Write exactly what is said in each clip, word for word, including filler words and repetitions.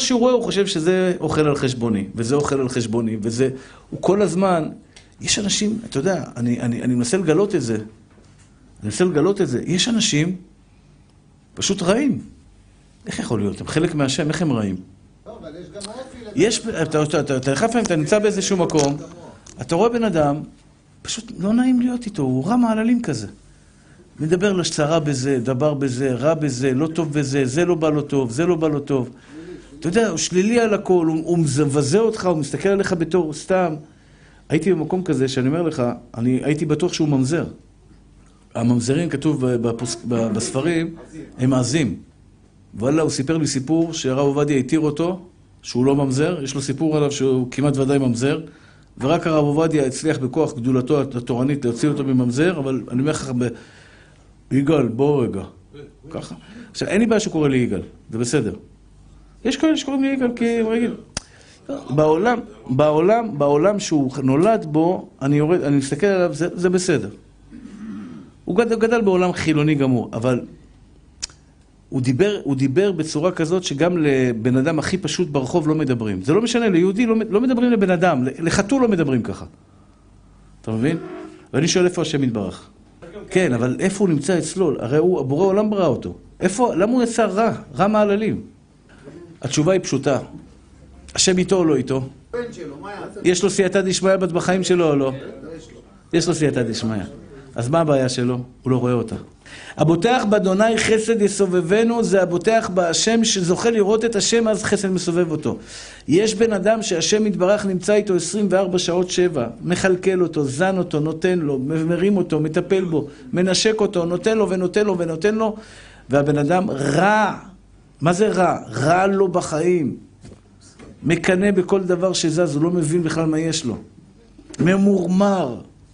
שהוא רואה, הוא חושב שזה אוכל על חשבוני, וזה אוכל על חשבוני, וזה... הוא כל הזמן... יש אנשים, אתה יודע, אני, אני, אני מנסה לגלות את זה, אני מנסה לגלות את זה, יש אנשים פשוט רעים. איך יכול להיות? הם חלק מהשם, איך הם רעים? לא, אבל יש גם אופי... יש, אתה, אתה, אתה, אתה, אתה, אתה נמצא באיזשהו מקום, אתה רואה בן אדם, פשוט לא נעים להיות איתו, הוא רע מעללים כזה. מדבר לשצרה בזה, דבר בזה, רע בזה, לא טוב בזה, זה לא בא לו טוב, זה לא בא לו טוב. אתה יודע, הוא שלילי על הכל, הוא, הוא מבזה אותך, הוא מסתכל עליך בתור סתם. הייתי במקום כזה שאני אומר לך, אני הייתי בטוח שהוא ממזר. הממזרים כתוב בפוסק, בספרים, הם מעזים. וואלה, הוא סיפר לי סיפור שהרב עובדיה התיר אותו, שהוא לא ממזר, יש לו סיפור עליו שהוא כמעט ודאי ממזר, ורק הרב עובדיה הצליח בכוח גדולתו התורנית להוציא אותו מממזר, אבל אני אומר לך, יגאל, בוא רגע. ככה. עכשיו, אין לי בעיה שקורא לי יגאל, זה בסדר. יש כאלה שקוראים לי יגאל כי הם רגיל. בעולם, בעולם, בעולם שהוא נולד בו, אני יורד, אני מסתכל עליו, זה, זה בסדר. הוא גדל, גדל בעולם חילוני גמור, אבל הוא דיבר, הוא דיבר בצורה כזאת שגם לבן אדם הכי פשוט ברחוב לא מדברים. זה לא משנה, ליהודי לא, לא מדברים לבן אדם, לחתול לא מדברים ככה. אתה מבין? ואני שואל איפה השם יתברך. כן, אבל איפה הוא נמצא אצלו? הרי הוא, הבורא עולם ברא אותו. איפה, למה הוא יצא רע? רע מעללים. התשובה היא פשוטה. השם איתו או לא איתו? יש לו סייעתא דשמיא בחיים שלו או לא? יש לו סייעתא דשמיא. אז מה הבעיה שלו? הוא לא רואה אותה. הבוטח באדוני חסד יסובבנו, זה הבוטח בהשם שזוכה לראות את השם, אז חסד מסובב אותו. יש בן אדם שהשם יתברך נמצא איתו עשרים וארבע שעות שבע, מחלקל אותו, זן אותו, נותן לו, מרים אותו, מטפל בו, מנשק אותו, נותן לו ונותן לו ונותן לו, והבן אדם רע. מה זה רע? רע לו בחיים. מקנה בכל דבר שזז, הוא לא מבין בכלל מה יש לו. ממורמר.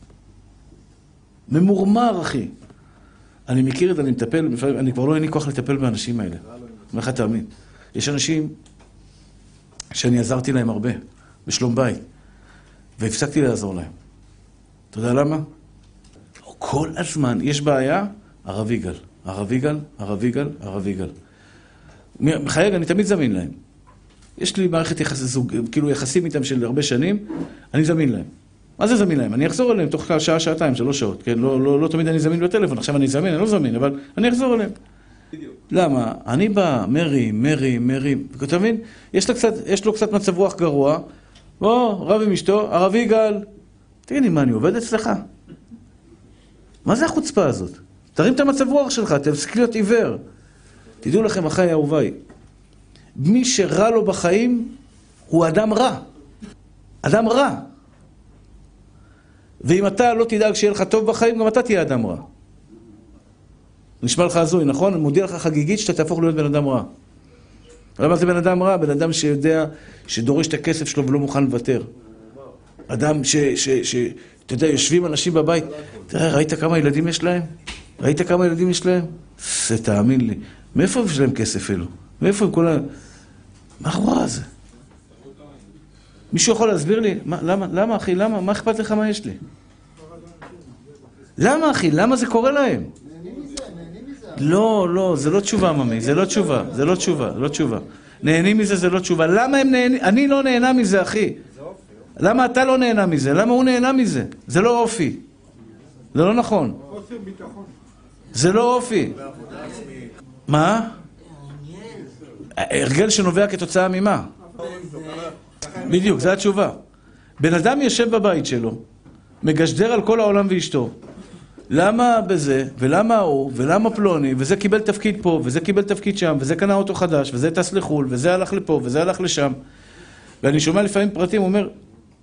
ממורמר, אחי. אני מכיר את זה, אני מטפל, אני כבר לא אין לי כוח לטפל באנשים האלה. מה לך תאמין? יש אנשים שאני עזרתי להם הרבה, בשלום בית, והפסקתי לעזור להם. אתה יודע למה? כל הזמן יש בעיה, הרב יגאל, הרב יגאל, הרב יגאל, הרב יגאל. מחייג, אני תמיד זמין להם. יש לי מערכת יחסים, כאילו יחסים איתם של הרבה שנים, אני זמין להם. מה זה זמין להם? אני אחזור אליהם תוך שעה, שעתיים, שלוש שעות, כן? לא, לא, לא תמיד אני זמין בטלפון, עכשיו אני זמין, אני לא זמין, אבל אני אחזור אליהם. בדיוק. למה? אני בא, מרי, מרי, מרי, אתה מבין? יש לו קצת, יש לו קצת מצב רוח גרוע, או, רב עם אשתו, הרב יגאל, תגיד לי, מה, אני עובד אצלך? מה זה החוצפה הזאת? תרים את המצב רוח שלך, תפסיק להיות עיוור. תדעו לכם, אחי אהוביי, מי שרע לו בחיים הוא אדם רע. אדם רע. ואם אתה לא תדאג שיהיה לך טוב בחיים, גם אתה תהיה אדם רע. נשמע לך הזוי, נכון? אני מודיע לך חגיגית שאתה תהפוך להיות בן אדם רע. למה זה בן אדם רע? בן אדם שיודע, שדורש את הכסף שלו ולא מוכן לוותר. אדם ש... ש, ש אתה יודע, יושבים אנשים בבית. תראה, ראית כמה ילדים יש להם? ראית כמה ילדים יש להם? זה תאמין לי. מאיפה יש להם כסף אלו? מאיפה הם כל ה... מה הרוע הזה? מישהו יכול להסביר לי? מה, למה, למה אחי? למה? מה אכפת לך מה יש לי? למה אחי? למה זה קורה להם? נהנים מזה, נהנים מזה. לא, לא, זה לא תשובה ממי, זה לא תשובה, זה לא תשובה, לא תשובה. נהנים מזה זה לא תשובה. למה הם נהנים? אני לא נהנה מזה אחי. למה אתה לא נהנה מזה? למה הוא נהנה מזה? זה לא אופי. זה לא נכון. זה לא אופי. מה? הרגל שנובע כתוצאה ממה? בדיוק, זו התשובה. בן אדם יושב בבית שלו, מגשדר על כל העולם ואשתו. למה בזה, ולמה הוא, ולמה פלוני, וזה קיבל תפקיד פה, וזה קיבל תפקיד שם, וזה קנה אוטו חדש, וזה טס לחול, וזה הלך לפה, וזה הלך לשם. ואני שומע לפעמים פרטים, הוא אומר,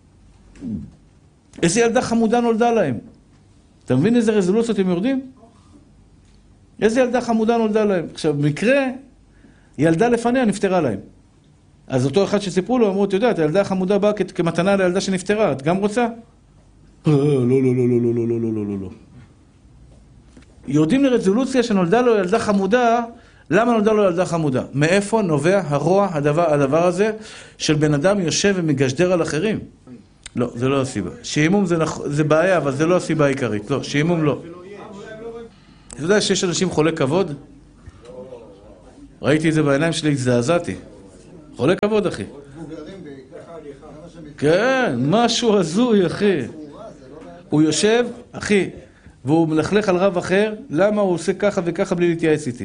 איזה ילדה חמודה נולדה להם. אתה מבין איזה רזולוציות הם יורדים? איזה ילדה חמודה נולדה להם. עכשיו, במקרה, ילדה לפניה נפטרה להם. אז אותו אחד שסיפרו לו, אמרו, אתה יודע, הילדה החמודה באה כמתנה לילדה שנפטרה, את גם רוצה? לא, לא, לא, לא, לא, לא, לא, לא, לא, לא. יורדים לרזולוציה שנולדה לו ילדה חמודה, למה נולדה לו ילדה חמודה? מאיפה נובע הרוע, הדבר, הדבר הזה, של בן אדם יושב ומגשדר על אחרים? לא, זה לא הסיבה. שעימום זה, זה בעיה, אבל זה לא הסיבה העיקרית. לא, שעימום לא. אתה יודע שיש אנשים חולי כבוד? ראיתי את זה בעיניים שלי, הזדעזעתי. חולה כבוד, אחי. עוד מבוגרים בעיקר. כן, משהו הזוי, אחי. הוא יושב, אחי, והוא מלכלך על רב אחר, למה הוא עושה ככה וככה בלי להתייעץ איתי?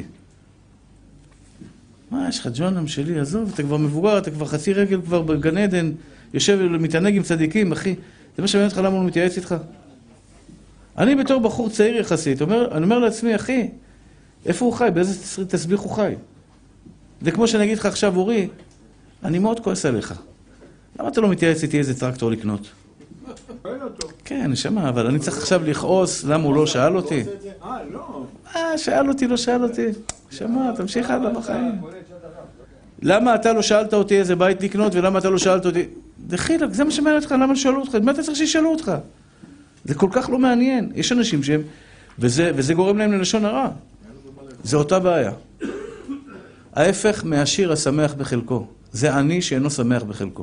מה, יש לך ג'ונם שלי, עזוב, אתה כבר מבוגר, אתה כבר חצי רגל כבר בגן עדן, יושב ומתענג עם צדיקים, אחי. זה מה שמעניין אותך למה הוא מתייעץ איתך? אני בתור בחור צעיר יחסית, אומר, אני אומר לעצמי, אחי, איפה הוא חי? באיזה תסביך הוא חי? זה כמו שאני אגיד לך עכשיו, אורי, אני מאוד כועס עליך. למה אתה לא מתייעץ איתי איזה טרקטור לקנות? כן, נשמע, אבל אני צריך עכשיו לכעוס, למה הוא לא שאל אותי? אה, לא. אה, שאל אותי, לא שאל אותי. שמע, תמשיך הלאה בחיים. למה אתה לא שאלת אותי איזה בית לקנות, ולמה אתה לא שאלת אותי? דחילק, זה מה שמעניין אותך, למה שאלו אותך? מה אתה צריך שישאלו אותך? זה כל כך לא מעניין. יש אנשים שהם, וזה, וזה גורם להם ללשון הרע. זה אותה בעיה. ההפך מהשיר השמח בחלקו. זה אני שאינו שמח בחלקו.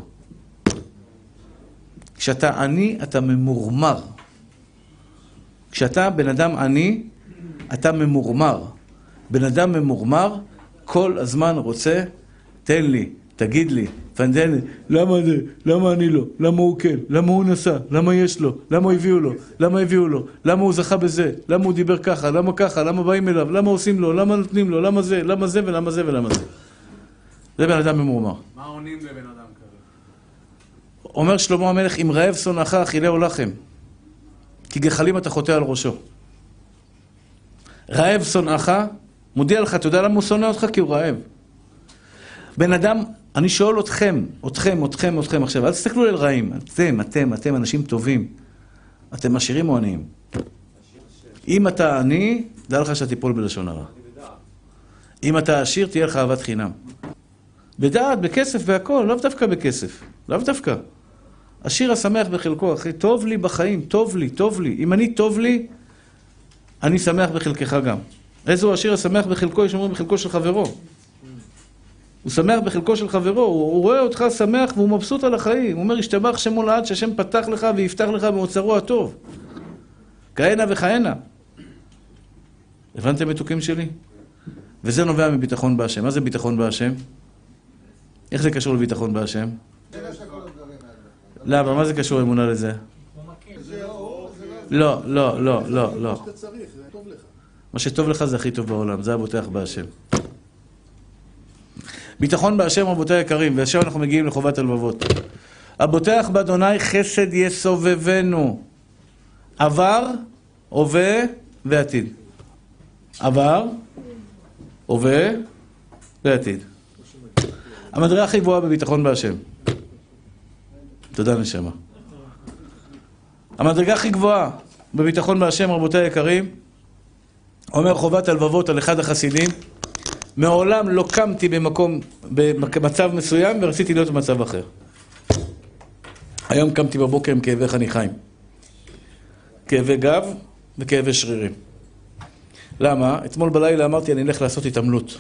כשאתה עני, אתה ממורמר. כשאתה בן אדם עני, אתה ממורמר. בן אדם ממורמר, כל הזמן רוצה, תן לי, תגיד לי, פנדן לי, למה זה? למה אני לא? למה הוא כן? למה הוא נסע? למה יש לו? למה הביאו לו? למה הביאו לו? למה הוא זכה בזה? למה הוא דיבר ככה? למה ככה? למה באים אליו? למה עושים לו? למה נותנים לו? למה זה? למה זה ולמה זה ולמה זה? זה בן אדם ממורמר. מה עונים לבן אדם כזה? אומר שלמה המלך, אם רעב שונאך אכילהו לחם, כי גחלים אתה חוטא על ראשו. רעב שונאך, מודיע לך, אתה יודע למה הוא שונא אותך? כי הוא רעב. בן אדם, אני שואל אתכם, אתכם, אתכם, אתכם עכשיו, אל תסתכלו על רעים. אתם, אתם, אתם אנשים טובים. אתם עשירים או עניים? אם אתה עני, דע לך שתיפול בלשון הרע. אם אתה עשיר, תהיה לך אהבת חינם. בדעת, בכסף והכל, לאו דווקא בכסף. לאו דווקא. עשיר השמח בחלקו, אחי, טוב לי בחיים, טוב לי, טוב לי. אם אני טוב לי, אני שמח בחלקך גם. איזו עשיר השמח בחלקו, יש אומרים בחלקו של חברו. הוא שמח בחלקו של חברו, הוא, הוא רואה אותך שמח והוא מבסוט על החיים. הוא אומר, השתבח שמו לעד שהשם פתח לך ויפתח לך מאוצרו הטוב. כהנה וכהנה. הבנתם מתוקים שלי? וזה נובע מביטחון בהשם. מה זה ביטחון בהשם? איך זה קשור לביטחון בהשם? למה? מה זה קשור אמונה לזה? לא, לא, לא, לא, לא. מה שטוב לך זה הכי טוב בעולם, זה הבוטח בהשם. ביטחון בהשם, רבותיי יקרים, ועכשיו אנחנו מגיעים לחובת הלבבות. הבוטח באדוני חסד יסובבנו. עבר, הווה ועתיד. עבר, הווה ועתיד. המדרגה הכי גבוהה בביטחון בהשם. תודה נשמה. המדרגה הכי גבוהה בביטחון בהשם, רבותיי יקרים, אומר חובת הלבבות על אחד החסידים, מעולם לא קמתי במקום, במצב מסוים ורציתי להיות במצב אחר. היום קמתי בבוקר עם כאבי חניכיים. כאבי גב וכאבי שרירים. למה? אתמול בלילה אמרתי אני אלך לעשות התעמלות.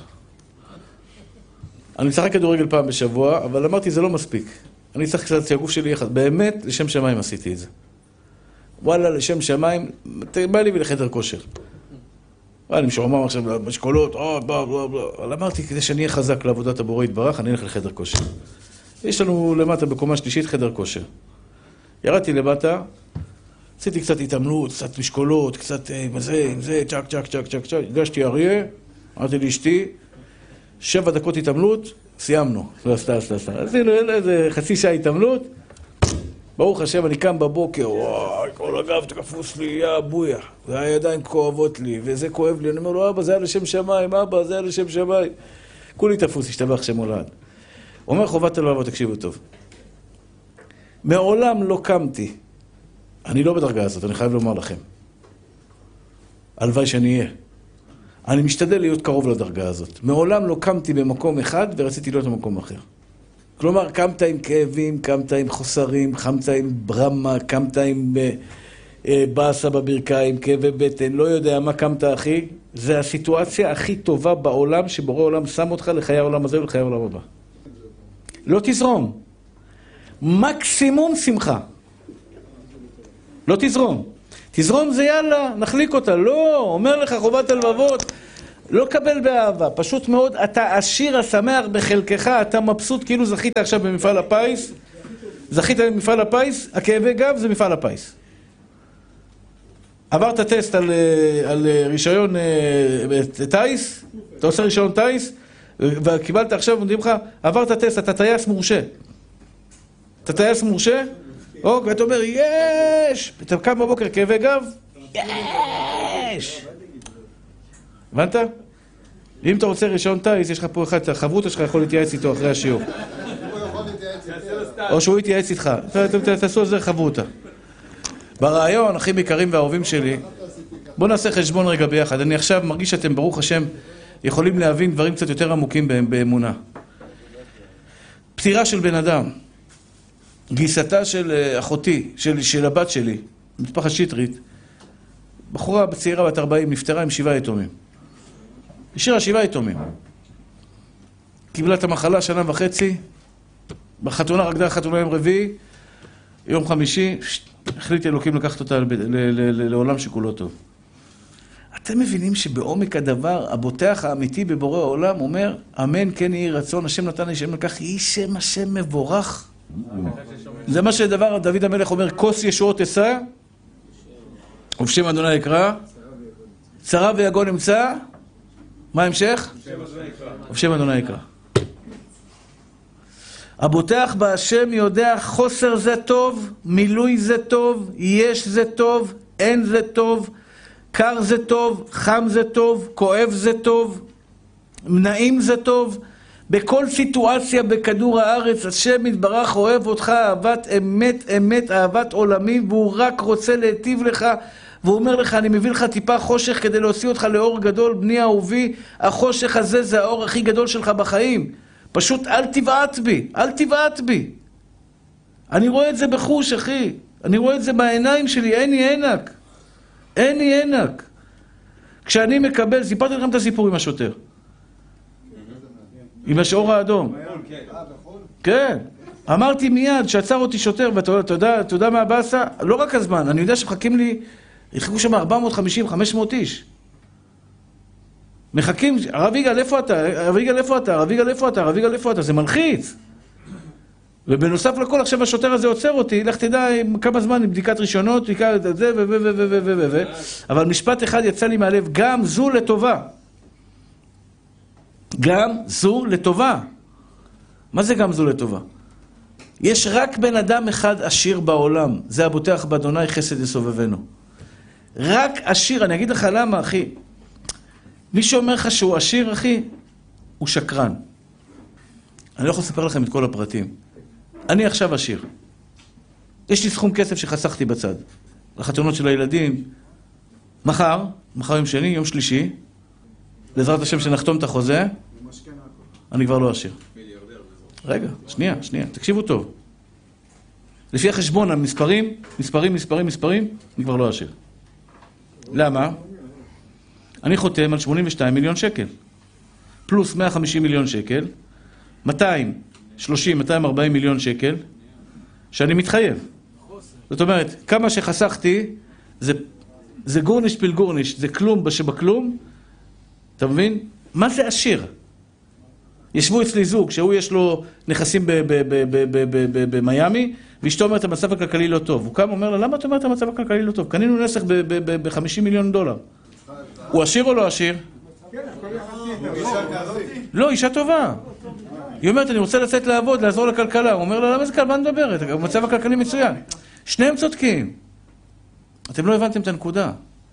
אני משחק כדורגל פעם בשבוע, אבל אמרתי זה לא מספיק. אני צריך קצת שהגוף שלי יחד. באמת, לשם שמיים עשיתי את זה. וואלה, לשם שמיים, בא לי ולחדר כושר. אני משורמם עכשיו במשקולות, אבל אמרתי, כדי שאני אהיה חזק לעבודת הבורא יתברך, אני אלך לחדר כושר. יש לנו למטה בקומה שלישית חדר כושר. ירדתי למטה, עשיתי קצת התעמלות, קצת משקולות, קצת עם זה, עם זה, צ'ק, צ'ק, צ'ק, צ'ק, צ'ק, הגשתי אריה, אמרתי לאשתי, שבע דקות התעמלות, סיימנו. לא, סתם, סתם, סתם. עשינו איזה חצי שעה התעמלות, ברוך השם, אני קם בבוקר, וואי, כל הגב תקפוס לי, יא בויה, והידיים כואבות לי, וזה כואב לי, אני אומר לו, אבא, זה היה לשם שמיים, אבא, זה היה לשם שמיים. כולי תפוס, השתבח שם הולד. אומר חובת הלבבות, תקשיבו טוב. מעולם לא קמתי, אני לא בדרגה הזאת, אני חייב לומר לכם. הלוואי שאני אהיה. אני משתדל להיות קרוב לדרגה הזאת. מעולם לא קמתי במקום אחד ורציתי להיות במקום אחר. כלומר, קמת עם כאבים, קמת עם חוסרים, קמת עם ברמה, קמת עם אה, באסה בברכיים, כאבי בטן, לא יודע מה קמת אחי. זה הסיטואציה הכי טובה בעולם שבורא עולם שם אותך לחיי העולם הזה ולחיי העולם הבא. לא תזרום. מקסימום שמחה. לא תזרום. תזרום זה יאללה, נחליק אותה. לא, אומר לך חובת הלבבות. לא קבל באהבה, פשוט מאוד, אתה עשיר השמח בחלקך, אתה מבסוט כאילו זכית עכשיו במפעל הפיס, זכית במפעל הפיס, הכאבי גב זה מפעל הפיס. עברת טסט על, על רישיון טייס, אתה עושה רישיון טייס, וקיבלת עכשיו, אומרים לך, עברת טסט, אתה טייס מורשה. אתה טייס מורשה? או, ואתה אומר, יש! אתה קם בבוקר כאבי גב? יש! הבנת? אם אתה רוצה רישיון טייס, יש לך פה אחד, החברות שלך יכול להתייעץ איתו אחרי השיעור. או שהוא יתייעץ איתך. תעשו על זה חברותה. ברעיון, אחים יקרים ואהובים שלי, בואו נעשה חשבון רגע ביחד. אני עכשיו מרגיש שאתם, ברוך השם, יכולים להבין דברים קצת יותר עמוקים באמונה. פטירה של בן אדם, גיסתה של אחותי, של, של הבת שלי, משפחת שטרית, בחורה צעירה בת ארבעים, נפטרה עם שבעה יתומים. השאירה שבעה יתומים. קיבלה את המחלה שנה וחצי, בחתונה, רקדה חתונה יום רביעי, יום חמישי, החליט אלוקים לקחת אותה לעולם שכולו טוב. אתם מבינים שבעומק הדבר, הבוטח האמיתי בבורא העולם אומר, אמן כן יהי רצון, השם נתן לי שם לקח, יהי שם השם מבורך. זה מה שדבר דוד המלך אומר, כוס ישועות אשא, ובשם אדוני יקרא, צרה ויגון נמצא, מה המשך? ובשם אדוני יקרא. הבוטח בהשם יודע חוסר זה טוב, מילוי זה טוב, יש זה טוב, אין זה טוב, קר זה טוב, חם זה טוב, כואב זה טוב, נעים זה טוב. בכל סיטואציה בכדור הארץ, השם יתברך אוהב אותך אהבת אמת, אמת, אהבת עולמים, והוא רק רוצה להיטיב לך, והוא אומר לך, אני מביא לך טיפה חושך כדי להוציא אותך לאור גדול, בני אהובי, החושך הזה זה האור הכי גדול שלך בחיים. פשוט אל תבעט בי, אל תבעט בי. אני רואה את זה בחוש, אחי. אני רואה את זה בעיניים שלי, אין לי ענק. אין לי ענק. כשאני מקבל, סיפרתי לכם את הסיפור עם השוטר. עם השאור האדום. כן. אמרתי מיד שעצר אותי שוטר, ואתה יודע, אתה יודע מה הבאסה? לא רק הזמן, אני יודע שמחכים לי, יחכו שם ארבע מאות וחמישים חמש מאות איש. מחכים, הרב יגאל, איפה אתה? הרב יגאל, איפה אתה? הרב יגאל, איפה אתה? הרב יגאל, איפה אתה? זה מלחיץ. ובנוסף לכל, עכשיו השוטר הזה עוצר אותי, לך תדע כמה זמן עם בדיקת ראשונות, בדיקה את זה, ו ו ו ו ו ו ו אבל משפט אחד יצא לי מהלב, גם זו לטובה. גם זו לטובה. מה זה גם זו לטובה? יש רק בן אדם אחד עשיר בעולם, זה הבוטח באדוני חסד יסובבנו. רק עשיר, אני אגיד לך למה, אחי. מי שאומר לך שהוא עשיר, אחי, הוא שקרן. אני לא יכול לספר לכם את כל הפרטים. אני עכשיו עשיר. יש לי סכום כסף שחסכתי בצד. לחתונות של הילדים. מחר, מחר יום שני, יום שלישי, בעזרת השם שנחתום את החוזה, אני כבר לא עשיר. רגע, שנייה, שנייה, תקשיבו טוב. לפי החשבון, המספרים, מספרים, מספרים, מספרים, אני כבר לא עשיר. למה? אני חותם על שמונים ושתיים מיליון שקל. פלוס מאה וחמישים מיליון שקל, מאתיים שלושים, מאתיים וארבעים מיליון שקל, שאני מתחייב. זאת אומרת, כמה שחסכתי, זה, זה גורניש פיל גורניש, זה כלום שבכלום, אתה מבין? מה זה עשיר? ישבו אצלי זוג, שהוא יש לו נכסים במיימי, ואשתו אומרת, המצב הכלכלי לא טוב. הוא קם ואומר לה, למה את אומרת, המצב הכלכלי לא טוב? קנינו נסך ב-חמישים מיליון דולר. הוא עשיר או לא עשיר? לא, אישה טובה. היא אומרת, אני רוצה לצאת לעבוד, לעזור לכלכלה. הוא אומר לה, למה זה כלבה מדברת? המצב הכלכלי מצוין. שניהם צודקים. אתם לא הבנתם את הנקודה.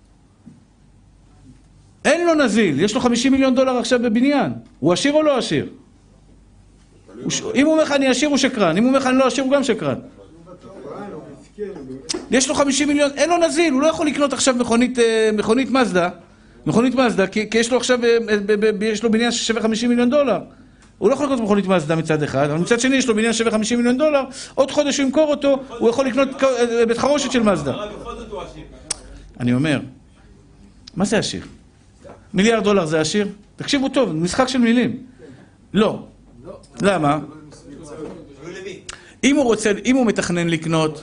אין לו נזיל, יש לו חמישים מיליון דולר עכשיו בבניין. הוא עשיר או לא עשיר? אם הוא אומר לך אני עשיר הוא שקרן, אם הוא אומר לך אני לא עשיר הוא גם שקרן. יש לו חמישים מיליון, אין לו נזיל, הוא לא יכול לקנות עכשיו מכונית, מכונית מזדה, מכונית מזדה, כי, כי יש לו עכשיו, יש לו בניין ששווה חמישים מיליון דולר. הוא לא יכול לקנות מכונית מזדה מצד אחד, אבל מצד שני יש לו בניין שווה חמישים מיליון דולר, עוד חודש הוא ימכור אותו, הוא יכול לקנות בית חרושת של מזדה. אני אומר, מה זה עשיר? מיליארד דולר זה עשיר? תקשיבו טוב, משחק של מילים. לא. למה? אם הוא רוצה, אם הוא מתכנן לקנות,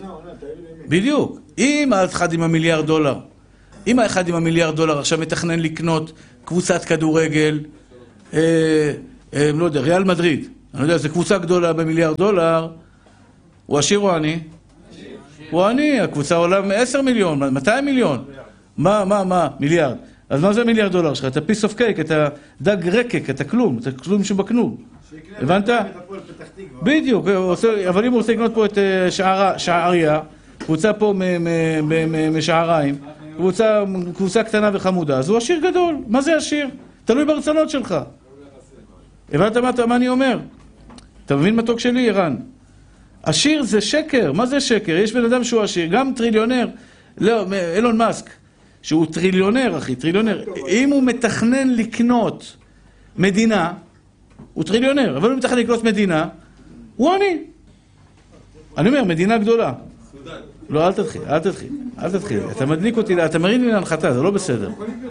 בדיוק, אם האחד עם המיליארד דולר, אם האחד עם המיליארד דולר עכשיו מתכנן לקנות קבוצת כדורגל, אה, אה, לא יודע, ריאל מדריד. אני יודע, זו קבוצה גדולה במיליארד דולר. הוא עשיר או עני? הוא עני, הקבוצה עולה עשרה מיליון, מאתיים מיליון. מה, מה, מה? מיליארד. אז מה זה מיליארד דולר שלך? אתה פיס אוף קייק, אתה דג רקק, אתה כלום, אתה כלום שבכלום. הבנת? בדיוק, אבל אם הוא רוצה לקנות פה את שעריה, קבוצה פה משעריים, קבוצה קטנה וחמודה, אז הוא עשיר גדול. מה זה עשיר? תלוי ברצונות שלך. הבנת מה אני אומר? אתה מבין מתוק שלי, ערן? עשיר זה שקר. מה זה שקר? יש בן אדם שהוא עשיר, גם טריליונר. לא, אילון מאסק, שהוא טריליונר, אחי, טריליונר. אם הוא מתכנן לקנות מדינה, הוא טריליונר, אבל הוא מתכנן לקנות מדינה, הוא עני. אני אומר, מדינה גדולה. לא, אל תתחיל, אל תתחיל, אל תתחיל. אתה מדליק אותי, אתה מרים לי להנחתה, זה לא בסדר.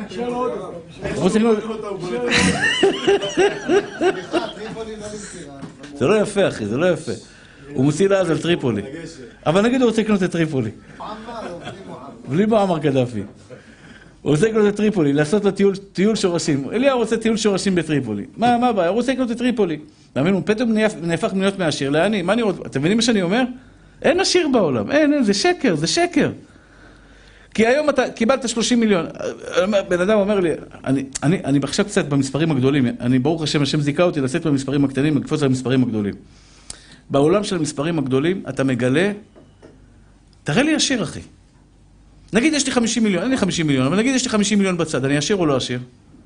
זה לא יפה, אחי, זה לא יפה. הוא מוציא לעז על טריפולי. אבל נגיד הוא רוצה לקנות את טריפולי. בלי מועמר קדאפי. הוא רוצה לקנות את טריפולי, לעשות לו טיול, טיול שורשים. אליהו רוצה טיול שורשים בטריפולי. מה, מה הבעיה? הוא רוצה לקנות את טריפולי. תאמין, הוא פתאום נהפך מניות מהעשיר לעני. מה אני רוצה? אתם מבינים מה שאני אומר? אין עשיר בעולם. אין, אין, זה שקר, זה שקר. כי היום אתה קיבלת שלושים מיליון. בן אדם אומר לי, אני, אני, אני עכשיו קצת במספרים הגדולים. אני ברוך השם, השם זיקה אותי לצאת במספרים הקטנים, לקפוץ על המספרים הגדולים. בעולם של המספרים הגדולים, אתה מגלה, תראה לי עשיר, אחי. נגיד יש לי חמישים מיליון, אין לי חמישים מיליון, אבל נגיד יש לי חמישים מיליון בצד, אני עשיר או לא עשיר?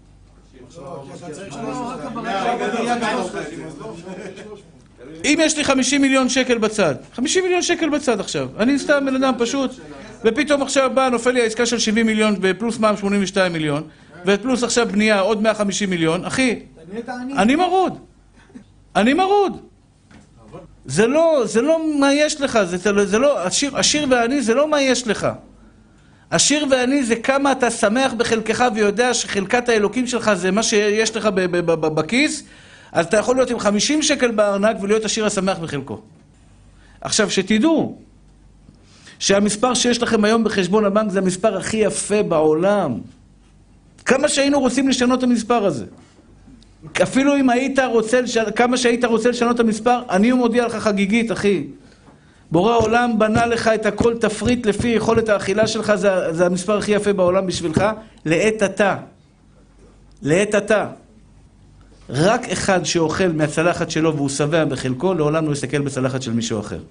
אם יש לי חמישים מיליון שקל בצד, חמישים מיליון שקל בצד עכשיו, אני סתם בן אדם פשוט, ופתאום עכשיו בא, נופל לי העסקה של שבעים מיליון ופלוס מע"מ שמונים ושניים מיליון, ופלוס עכשיו בנייה עוד מאה וחמישים מיליון, אחי, אני מרוד. אני מרוד. זה לא, זה לא מה יש לך, זה, זה לא, עשיר, עשיר ועני זה לא מה יש לך. עשיר ועני זה כמה אתה שמח בחלקך ויודע שחלקת האלוקים שלך זה מה שיש לך בכיס, אז אתה יכול להיות עם חמישים שקל בארנק ולהיות עשיר השמח בחלקו. עכשיו, שתדעו שהמספר שיש לכם היום בחשבון הבנק זה המספר הכי יפה בעולם. כמה שהיינו רוצים לשנות את המספר הזה. אפילו אם היית רוצה, כמה שהיית רוצה לשנות את המספר, אני מודיע לך חגיגית, אחי. בורא העולם בנה לך את הכל תפריט לפי יכולת האכילה שלך, זה, זה המספר הכי יפה בעולם בשבילך, לעת עתה. לעת עתה. רק אחד שאוכל מהצלחת שלו והוא שבע בחלקו, לעולם לא יסתכל בצלחת של מישהו אחר.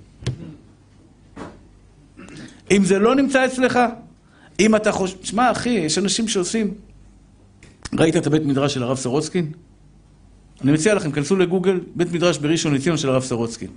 אם זה לא נמצא אצלך, אם אתה חושב... שמע, אחי, יש אנשים שעושים... ראית את הבית מדרש של הרב סורוצקין? אני מציע לכם, כנסו לגוגל, בית מדרש בראשון לציון של הרב סורוצקין.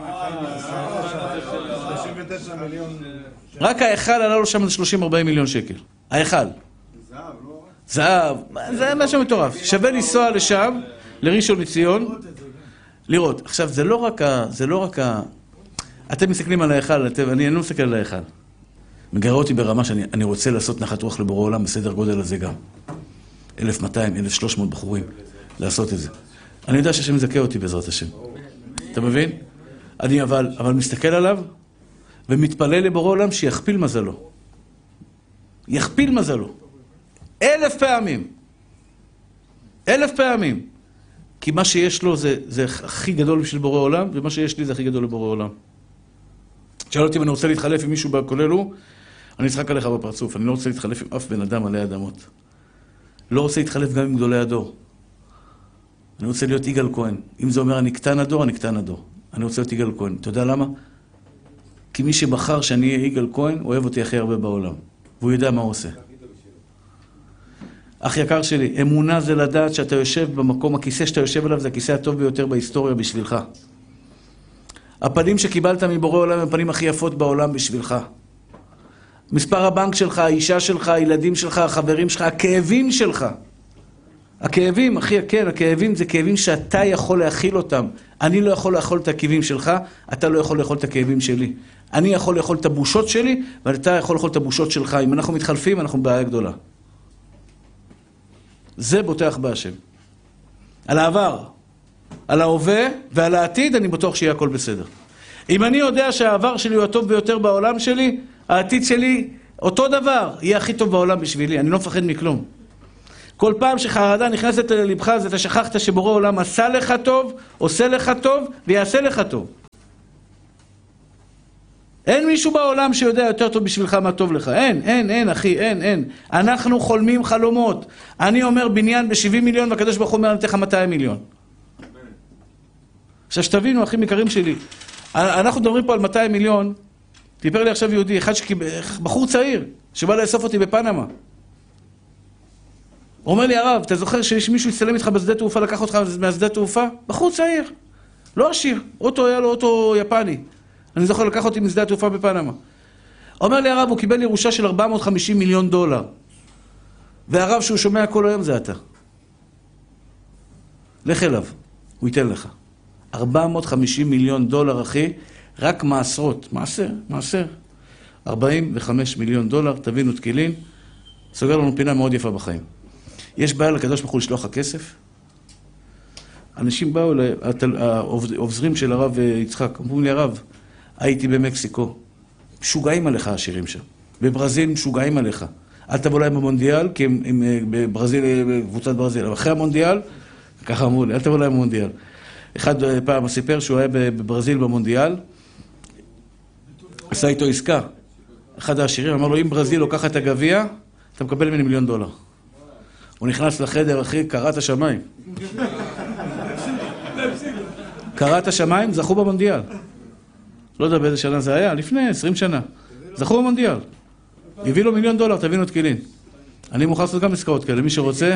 רק האחל עלה לו שם שלושים ארבעים מיליון שקל. האחל. זהב, לא? זהב. זה משהו מטורף. שווה לנסוע לשם, לראשון לציון, לראות. עכשיו, זה לא רק ה... זה לא רק ה... אתם מסתכלים על האחל, אני לא מסתכל על האחל. מגרה אותי ברמה שאני רוצה לעשות נחת רוח לבורא עולם בסדר גודל הזה גם. אלף מאתיים, אלף ושלוש מאות בחורים לעשות את זה. אני יודע שהשם יזכה אותי בעזרת השם. אתה מבין? אני אבל, אבל מסתכל עליו ומתפלל לבורא עולם שיכפיל מזלו. יכפיל מזלו. אלף פעמים. אלף פעמים. כי מה שיש לו זה, זה הכי גדול בשביל בורא עולם, ומה שיש לי זה הכי גדול לבורא עולם. שאל אותי אם אני רוצה להתחלף עם מישהו כולל הוא, אני אצחק עליך בפרצוף. אני לא רוצה להתחלף עם אף בן אדם עלי אדמות. לא רוצה להתחלף גם עם גדולי הדור. אני רוצה להיות יגאל כהן. אם זה אומר אני קטן הדור, אני קטן הדור. אני רוצה להיות יגאל כהן. אתה יודע למה? כי מי שבחר שאני אהיה יגאל כהן, אוהב אותי הכי הרבה בעולם. והוא יודע מה הוא עושה. אח יקר שלי, אמונה זה לדעת שאתה יושב במקום, הכיסא שאתה יושב עליו זה הכיסא הטוב ביותר בהיסטוריה בשבילך. הפנים שקיבלת מבורא עולם הם הפנים הכי יפות בעולם בשבילך. מספר הבנק שלך, האישה שלך, הילדים שלך, החברים שלך, הכאבים שלך. הכאבים, אחי, כן, הכאבים זה כאבים שאתה יכול להכיל אותם. אני לא יכול לאכול את הכאבים שלך, אתה לא יכול לאכול את הכאבים שלי. אני יכול לאכול את הבושות שלי, ואתה יכול לאכול את הבושות שלך. אם אנחנו מתחלפים, אנחנו בעיה גדולה. זה בוטח בהשם. על העבר, על ההווה ועל העתיד, אני בטוח שיהיה הכל בסדר. אם אני יודע שהעבר שלי הוא הטוב ביותר בעולם שלי, העתיד שלי אותו דבר, יהיה הכי טוב בעולם בשבילי. אני לא מפחד מכלום. כל פעם שחרדה נכנסת ללבך, אז אתה שכחת שבורא עולם עשה לך טוב, עושה לך טוב, ויעשה לך טוב. אין מישהו בעולם שיודע יותר טוב בשבילך מה טוב לך. אין, אין, אין, אחי, אין, אין. אנחנו חולמים חלומות. אני אומר בניין ב-שבעים מיליון, והקדוש ברוך הוא אומר, אני אתן לך מאתיים מיליון. עכשיו שתבינו, אחים יקרים שלי, אנחנו מדברים פה על מאתיים מיליון, טיפר לי עכשיו יהודי, אחד שקיב... בחור צעיר, שבא לאסוף אותי בפנמה. הוא אומר לי, הרב, אתה זוכר שיש מישהו יצלם איתך בשדה תעופה, לקח אותך מהשדה תעופה? בחור צעיר, לא עשיר, אוטו היה לו אוטו יפני. אני זוכר לקח אותי משדה התעופה בפנמה. אומר לי הרב, הוא קיבל ירושה של ארבע מאות וחמישים מיליון דולר. והרב שהוא שומע כל היום זה אתה. לך אליו, הוא ייתן לך. ארבע מאות וחמישים מיליון דולר, אחי, רק מעשרות, מעשר, מעשר. ארבעים וחמישה מיליון דולר, תבינו תקילין, סוגר לנו פינה מאוד יפה בחיים. יש בעיה לקדוש ברוך הוא לשלוח הכסף? אנשים באו, העוזרים של הרב יצחק, אמרו לי, הרב, הייתי במקסיקו, משוגעים עליך השירים שם. בברזיל משוגעים עליך. אל תבוא להם במונדיאל, כי הם, הם בברזיל, בקבוצת ברזיל. אבל אחרי המונדיאל, ככה אמרו לי, אל תבוא להם במונדיאל. אחד פעם סיפר שהוא היה בברזיל במונדיאל, עשה איתו עסקה. אחד העשירים אמר לו, אם ברזיל לוקח את הגביע, אתה מקבל ממני מיליון דולר. הוא נכנס לחדר, אחי, קרא את השמיים. קרא את השמיים, זכו במונדיאל. לא יודע באיזה שנה זה היה, לפני עשרים שנה. זכו במונדיאל. הביא לו מיליון דולר, תבינו תקילין. אני מוכן לעשות גם עסקאות כאלה, מי שרוצה.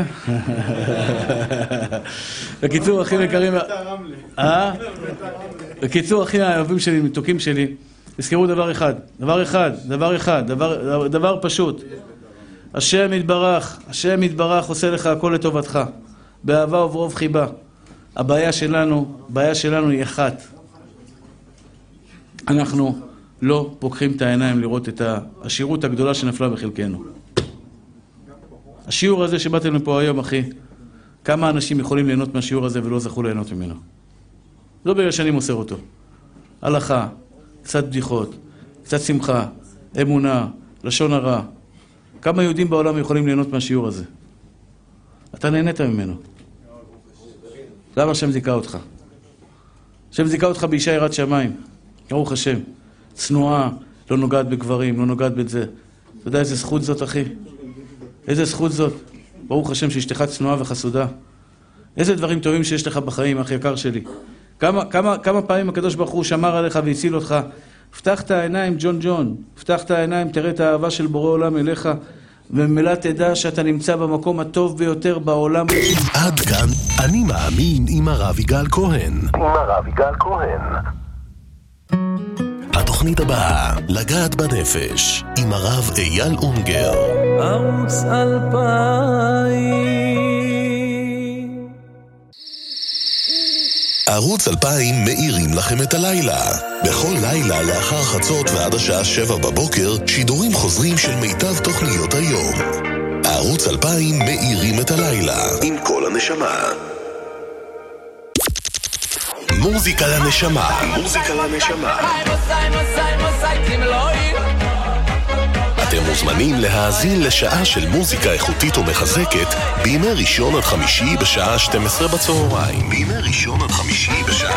בקיצור, אחים יקרים... אה? בקיצור, אחים האהובים שלי, מתוקים שלי, תזכרו דבר אחד, דבר אחד, דבר אחד, דבר, דבר פשוט. השם יתברך, השם יתברך עושה לך הכל לטובתך. באהבה וברוב חיבה. הבעיה שלנו, הבעיה שלנו היא אחת. אנחנו לא פוקחים את העיניים לראות את השירות הגדולה שנפלה בחלקנו. השיעור הזה שבאתם לפה היום, אחי, כמה אנשים יכולים ליהנות מהשיעור הזה ולא זכו ליהנות ממנו? לא בגלל שאני מוסר אותו. הלכה, קצת בדיחות, קצת שמחה, אמונה, לשון הרע. כמה יהודים בעולם יכולים ליהנות מהשיעור הזה? אתה נהנית ממנו. למה השם זיכה אותך? השם זיכה אותך באישה יראת שמיים. ברוך השם. צנועה, לא נוגעת בגברים, לא נוגעת בזה. אתה יודע איזה זכות זאת, אחי? איזה זכות זאת? ברוך השם שאשתך צנועה וחסודה. איזה דברים טובים שיש לך בחיים, אח יקר שלי. כמה, כמה, כמה פעמים הקדוש ברוך הוא שמר עליך והציל אותך. פתח את העיניים, ג'ון ג'ון. פתח את העיניים, תראה את האהבה של בורא עולם אליך. וממילא תדע שאתה נמצא במקום הטוב ביותר בעולם. עד כאן, אני מאמין עם הרב יגאל כהן. עם הרב יגאל כהן. התוכנית הבאה, לגעת בנפש, עם הרב אייל אונגר. ערוץ אלפיים. ערוץ אלפיים מאירים לכם את הלילה. בכל לילה לאחר חצות ועד השעה שבע בבוקר, שידורים חוזרים של מיטב תוכניות היום. ערוץ אלפיים מאירים את הלילה, עם כל הנשמה. מוזיקה לנשמה. מוזיקה לנשמה. אתם מוזמנים להאזין לשעה של מוזיקה איכותית ומחזקת בימי ראשון עד חמישי בשעה שתים עשרה בצהריים. בימי ראשון עד חמישי בשעה